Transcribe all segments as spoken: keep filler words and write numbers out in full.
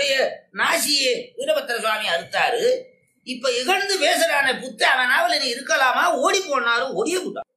புத்தனுடைய நாசியை வீரபத்திர சுவாமி அறுத்தாரு. இப்ப இகழ்ந்து பேசுறான புத்த அவன் நாவல நீ இருக்கலாமா? ஓடி போனாரு, ஓடிய கூட்டான்.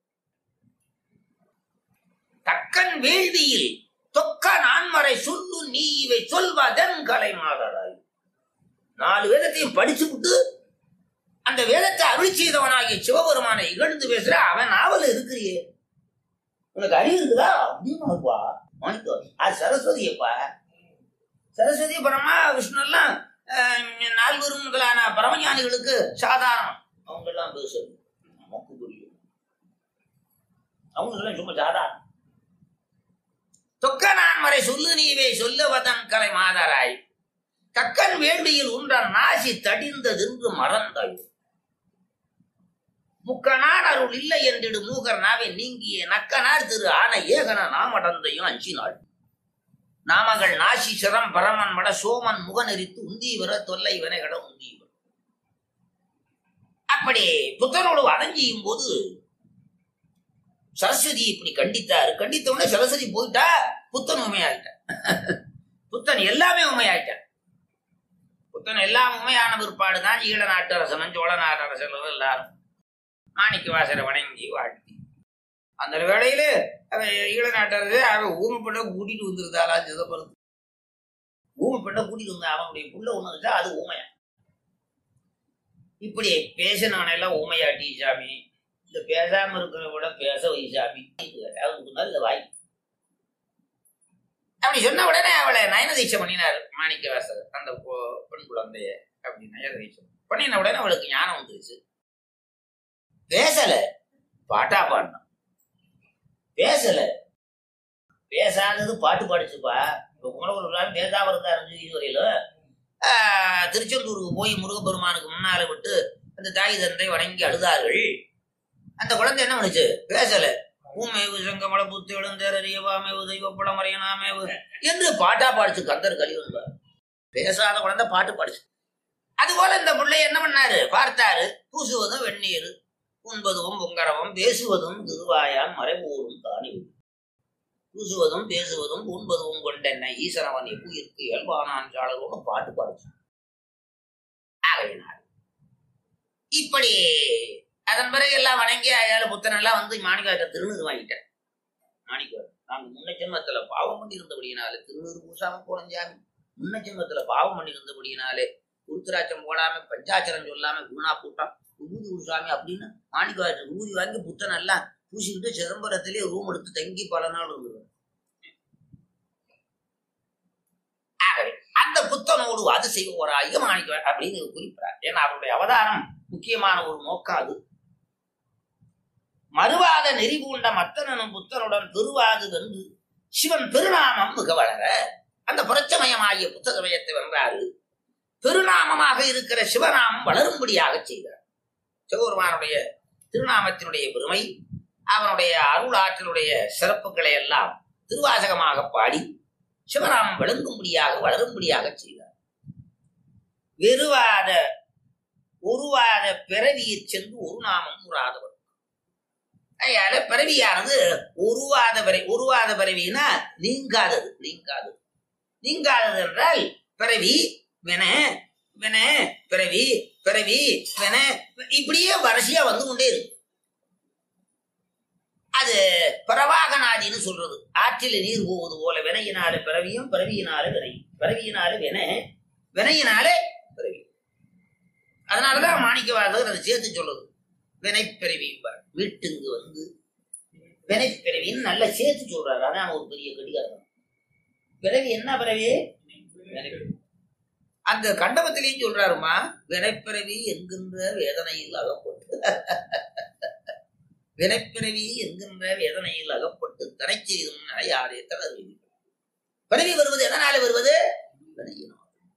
தக்கன் வேள்வியில் தொக்க நான்மறை சொல்லு நீ இவை சொல்வதன் கலை மாதராய். நாலு வேதத்தையும் படிச்சு விட்டு அந்த வேதத்தை அருள் செய்தவனாகிய சிவபெருமானை இகழ்ந்து பேசுற அவன் நாவல இருக்கிறியே, உனக்கு அறிவு இருக்குதா அப்படின்னுப்பா. அது சரஸ்வதியப்பா. சரஸ்வதி பரமா விஷ்ணு எல்லாம் நால்வரும் முதலான பரமஞானிகளுக்கு சாதாரணம். அவங்க எல்லாம் பேசுறது நமக்கு புரியும். அவங்க எல்லாம் சும்மா சாதாரணம். தொக்க நான்மறை சொல்லு நீவே சொல்லுவதன் கலை மாதராய். தக்கன் வேள்வியில் உன்றான் நாசி தடிந்ததென்று மறந்தாய். முக்கனார் அருள் இல்லை என்றிடு மூகர் நாவை நீங்கிய நக்கனார் திரு ஆன ஏகன நாமடந்தையும் அஞ்சினாள். நாமகள் நாசி சிரம் பரமன் மட சோமன் முகநெறித்து உந்தீவர தொல்லை வினைகட உந்தீவர். அப்படி புத்தனோடு வதஞ்சியும் போது சரஸ்வதி இப்படி கண்டித்தாரு. கண்டித்த உடனே சரஸ்வதி போயிட்டா, புத்தன் உண்மையாயிட்டான். புத்தன் எல்லாமே உண்மையாயிட்டான். புத்தன் எல்லாம் உண்மையான பிற்பாடுதான் ஈழ நாட்டு அரசனும் சோழ நாட்டு அரசனும் எல்லாரும் மாணிக்க வாசரை வணங்கி வாழ்த்தி. அந்த வேளையில அவன் ஈழ நாட்டு அரசு அவன் ஊமைப்பட்ட கூட்டிட்டு வந்துருந்தாளா சிதம்பரத்து. ஊமைப்பட்ட கூட்டிட்டு வந்தா அவனுடைய புள்ள ஒண்ணுச்சா அது ஊமையா. இப்படி பேசினவன எல்லாம் ஊமையாட்டி சாமி, இந்த பேசாம இருக்கிற விட பேச வை சாமி இந்த வாய். அப்படி சொன்ன உடனே அவளை நயன தீட்சை பண்ணினார் மாணிக்க வாசகர். அந்த பெண் குழந்தைய அப்படி நயன தீட்சை பண்ணின உடனே அவளுக்கு ஞானம் வந்துருச்சு. பேசல, பாட்டா பாடினான். பேசல, பேசாதது பாட்டு பாடிச்சுப்பா. இப்ப குமரகுரு பேசாம இருந்தாரு இதுவரையில. ஆஹ் திருச்செந்தூருக்கு போய் முருகப்பெருமானுக்கு முன்னால விட்டு அந்த தாய் தந்தை வணங்கி அழுதார்கள். அந்த குழந்தை என்ன பண்ணுச்சு? பேசல. ஊமேவு சங்கமல புத்து எழுந்தேறியவாமேவு தெய்வப்படமறையனாமேவு என்று பாட்டா பாடிச்சு. கந்தர் கலிவன்பார் பேசாத குழந்தை பாட்டு பாடிச்சு. அதுபோல இந்த பிள்ளை என்ன பண்ணாரு? பார்த்தாரு. பூசுவதும் வெந்நீர், உண்பதும் பொங்கரவம், பேசுவதும் திருவாயான் மறைபூரும் தானி. பூசுவதும் பேசுவதும் உண்பதும் கொண்டென்ன ஈசனவன் எப்புயிருக்கு இயல்பானான் சாளரோடு பாட்டு பாடிச்சு. ஆகையினார் இப்படி அதன் பிறகு எல்லாம் வணங்கி அயால புத்தன் எல்லாம் வந்து மாணிக்காட்ட திருநீர் வாங்கிட்டேன். மாணிக்க நாங்க முன்ன ஜென்மத்துல பாவம் பண்ணி இருந்தபடியினாலே திருநீர் பூசாம போனஞ்சாமி. முன்ன ஜென்மத்துல பாவம் பண்ணி இருந்தபடியினாலே உருத்திராட்சம் போடாம பஞ்சாச்சரம் சொல்லாம குணா பூட்டான் ஊதி உருசாமி அப்படின்னு மாணிக்க ஊதி வாங்கி புத்தன் எல்லாம் பூசிக்கிட்டு சிதம்பரத்திலே ரூம் எடுத்து தங்கி பல நாள் இருந்தது. அந்த புத்தனோடு அது செய்வோராக மாணிக்க அப்படின்னு குறிப்பிடார். ஏன்னா அவருடைய அவதாரம் முக்கியமான ஒரு நோக்கம் அது. மறுவாத நெறிபூண்ட மத்தனும் புத்தனுடன் பெருவாது வென்று சிவன் பெருநாமம் மிக வளர அந்த புரட்சமயமாகிய புத்த சமயத்தை வென்றாரு. பெருநாமமாக இருக்கிற சிவநாமம் வளரும்படியாக செய்தார். சிவபெருமானுடைய திருநாமத்தினுடைய பெருமை, அவனுடைய அருள் ஆற்றலுடைய சிறப்புகளை எல்லாம் திருவாசகமாக பாடி சிவநாமம் விளங்கும்படியாக வளரும்படியாக செய்தார். வெறுவாத உருவாத பிறவியை சென்று ஒரு நாமம் உறாதவர். அதனால பிறவியானது உருவாத பிறவி. உருவாத பிறவினா நீங்காதது. நீங்காதது நீங்காதது என்றால் பிறவி வின வின பிறவி பிறவி வின இப்படியே வரிசையா வந்து கொண்டே இருக்கு. அது பிரவாகநாதின்னு சொல்றது. ஆற்றில நீர் போவது போல வினையினால பிறவியும் பிறவியினால வினை, பிறவியினால வின, வினையினாலே பிறவி. அதனாலதான் மாணிக்கவாசகர் அதை சேர்த்து சொல்லுது. வினைப்பிறவி வீட்டுங்கு வந்து வினைப்பிறவின்னு நல்லா சேர்த்து சொல்றாரு. அதான் ஒரு பெரிய கடிகாரம். பிறவி என்ன பிறவி? அந்த கண்டபத்திலையும் சொல்றாருமா, வினைப்பிறவி என்கின்ற வேதனையில் அகப்பட்டு வினைப்பிறவி என்கின்ற வேதனையில் அகப்பட்டு தடை செய்தும் யாரே தளர்வி. பிறவி வருவது எதனால வருவது? வினையினால்.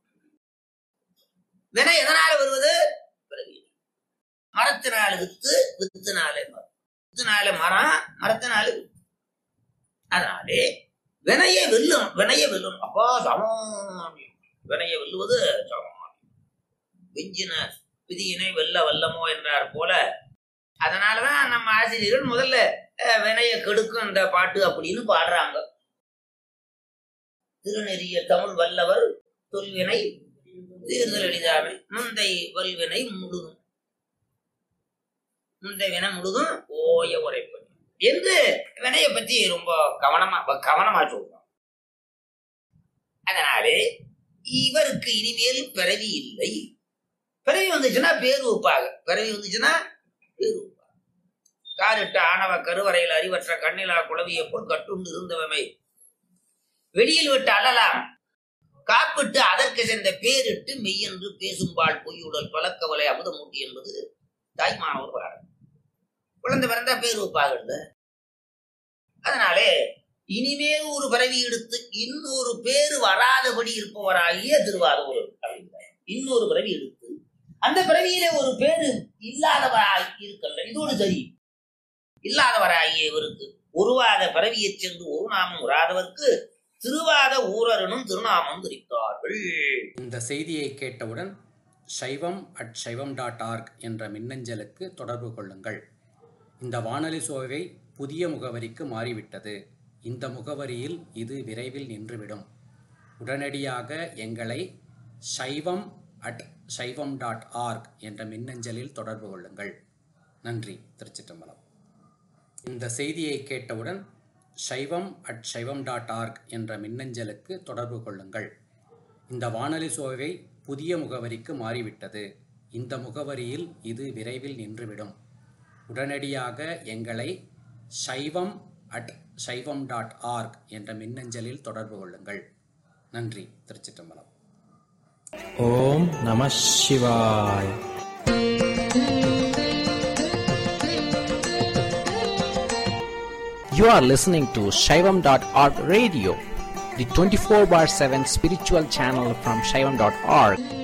வினை எதனால வருவது? பிறவி. மரத்தினால வித்து, வித்துனாலே மரம், வித்துனால மரம், மரத்தினால வித்து. அதனாலே வினைய வெல்லும், வினைய வெல்லும். அப்பா சமானியம். வினைய வெல்லுவது சமானியம். விஞ்சின விதியினை வெல்ல வல்லமோ என்றார் போல. அதனாலதான் நம்ம ஆசிரியர்கள் முதல்ல வினைய கெடுக்கும் இந்த பாட்டு அப்படின்னு பாடுறாங்க. திருநெறிய தமிழ் வல்லவர் தொல்வினை தீர்தல் எளிதாமை முந்தை வல்வினை முழுதும் முந்தை வினை முழுதும் ஓய உரைப்பது என்று வினையை பத்தி ரொம்ப கவனமா கவனமா சொல்றோம். அதனாலே இவருக்கு இனிமேல் பிறவி இல்லை. பிறவி வந்துச்சுன்னா பேர் வைப்பாங்க. பிறவி வந்துச்சுன்னா பேர் வைப்பாங்க. காரிட்ட ஆணவ கருவறையில் அறிவற்ற கண்ணிலா குளவியை போல் கட்டுண்டு இருந்தவமை வெளியில் விட்டு அழலாம் காப்பிட்டு அதற்கு சென்ற பேரிட்டு மெய்யென்று பேசும்பால் பொய்யுடல் பழக்கவலை அமுதமூட்டி என்பது தாய்மானவர் பாடம். குழந்தை பிறந்தா பேர் வைப்பாங்க. அதனாலே இனிமேல் ஒரு பிறவி எடுத்து இன்னொரு பேரு வராதபடி இருப்பவராகிய திருவாரூர் அப்படிங்கிறார். இன்னொரு பிறவி எடுத்து அந்த பிறவியிலே ஒரு பேரு இல்லாதவராய் இருக்கின்ற இதோடு சரி இல்லாதவராகிய இவருக்கு உருவாத பிறவியை சென்று ஒரு நாமம் உராதவர்க்கு திருவாத ஊரரனும் திருநாமம் தெரிவித்தார்கள். இந்த செய்தியை கேட்டவுடன் சைவம் அட் சைவம் டாட் ஆர்க் என்ற மின்னஞ்சலுக்கு தொடர்பு கொள்ளுங்கள். இந்த வானொலி சோவை புதிய முகவரிக்கு மாறிவிட்டது. இந்த முகவரியில் இது விரைவில் நின்றுவிடும். உடனடியாக எங்களை சைவம் அட் சைவம் டாட் ஆர்க் என்ற மின்னஞ்சலில் தொடர்பு கொள்ளுங்கள். நன்றி. திருச்சிற்றம்பலம். இந்த செய்தியை கேட்டவுடன் சைவம் அட் சைவம் டாட் ஆர்க் என்ற மின்னஞ்சலுக்கு தொடர்பு கொள்ளுங்கள். இந்த வானொலி சோவை புதிய முகவரிக்கு மாறிவிட்டது. இந்த முகவரியில் இது விரைவில் நின்றுவிடும். உடனடியாக எங்களை சைவம் அட் சைவம் டாட் ஆர்க் என்ற மின்னஞ்சலில் தொடர்பு கொள்ளுங்கள். நன்றி. திருச்சிற்றம்பலம். ஓம் நம சிவாய. You are listening to Shaivam dot org radio, the twenty-four bar seven spiritual channel from Shaivam dot org.